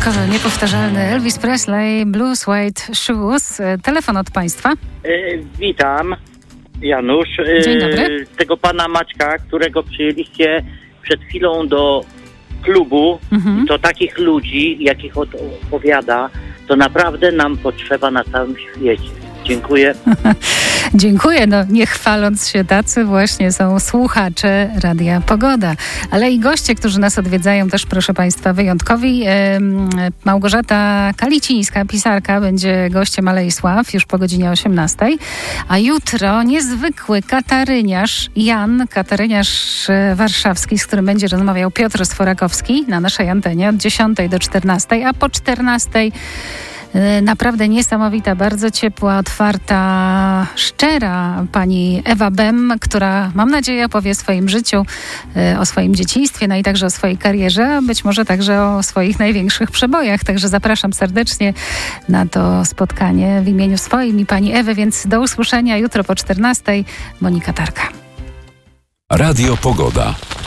Wyjątkowy, niepowtarzalny Elvis Presley, Blue Suede Shoes. Telefon od państwa. Witam, Janusz. Dzień dobry. Tego pana Maćka, którego przyjęliście przed chwilą do klubu, to takich ludzi, jakich opowiada, to naprawdę nam potrzeba na całym świecie. Dziękuję. Dziękuję. No, nie chwaląc się, tacy właśnie są słuchacze Radia Pogoda. Ale i goście, którzy nas odwiedzają też, proszę państwa, wyjątkowi. Małgorzata Kalicińska, pisarka, będzie gościem Alei Sław już po godzinie 18. A jutro niezwykły kataryniarz Jan, kataryniarz warszawski, z którym będzie rozmawiał Piotr Sforakowski na naszej antenie od 10 do 14, a po 14 naprawdę niesamowita, bardzo ciepła, otwarta, szczera pani Ewa Bem, która, mam nadzieję, opowie o swoim życiu, o swoim dzieciństwie, no i także o swojej karierze, a być może także o swoich największych przebojach. Także zapraszam serdecznie na to spotkanie w imieniu swoim i pani Ewy, więc do usłyszenia jutro po 14. Monika Tarka. Radio Pogoda.